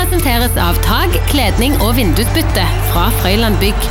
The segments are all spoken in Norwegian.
presenteres av tag, kledning og vindusbytte fra Frøyland Bygg.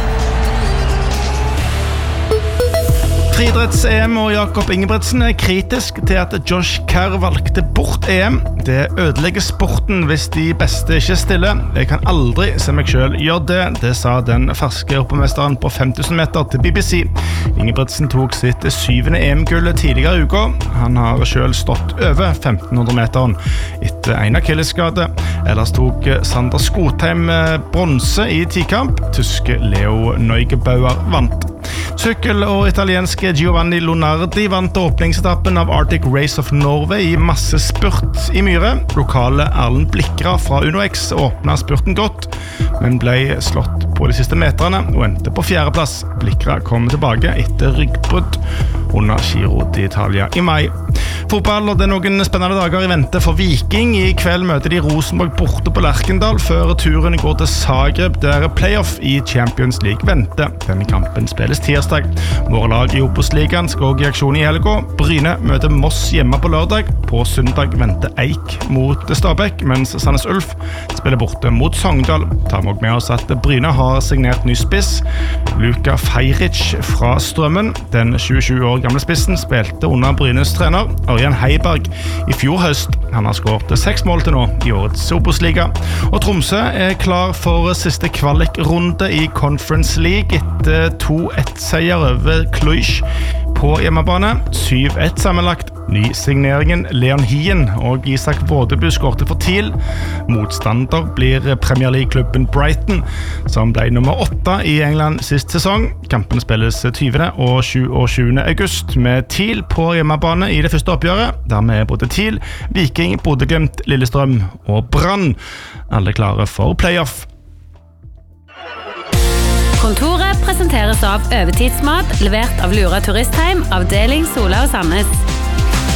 Friidretts-EM og Jakob Ingebrigtsen kritisk til at Josh Kerr valgte bort EM. Det ødelegger sporten hvis de beste ikke stiller. Jeg kan aldri se meg selv gjøre det, det sa den ferske europamesteren på 5000 meter til BBC. Ingebrigtsen tok sitt 7. EM-gull tidligere i uka. Han har selv stått over 1500-meteren etter en akillesskade. Ellers tok Sander Skotheim bronse i tikamp. Tyske Leo Neugebauer vant. Sykkel og italienske Giovanni Lonardi vant åpningsetappen av Arctic Race of Norway i masse spurt i Myre. Lokale Erlend Blikra fra UnoX åpnet spurten godt, men ble slått på de siste meterne og endte på 4. plass. Blikra kom tilbake etter ryggbrudd under Giro d'Italia i mai. Fotball, og det noen spennende dager i vente for Viking. I kveld møter de Rosenborg borte på Lerkendal før turen går til Zagreb, der playoff i Champions League venter. Denne kampen spilles tirsdag. Våre lag i Obos-ligaen skal også i aksjon i helga. Bryne møter Moss hjemme på lørdag. På søndag venter Eik mot Stabæk, mens Sandnes Ulf spiller borte mot Sogndal. Tar vi også med oss at Bryne har signert ny spiss. Luka Fejric fra Strømmen. Den 27 år gamle spissen spilte under Brynes trener Ørjan Heiberg i fjor høst. Han har skåret 6 mål til nå i årets Obos-liga. Og Tromsø klar for siste kvalikrunde i Conference League etter 2-1-seier over Cluj på hjemmebane. 7-1 sammenlagt. Nysigneringen Leon Hien og Isak Vådeby skårte for TIL. Motstander blir Premier League-klubben Brighton, som ble nummer 8 i England sist sesong. Kampen spilles 20. og 27. august med TIL på hjemmebane i det første oppgjøret. Dermed både TIL, Viking, Bodø/Glimt, Lillestrøm og Brann alle klare for playoff. Kontoret presenteres av Øvetidsmat, levert av Lura Turistheim, avdeling Sola og Sandnes.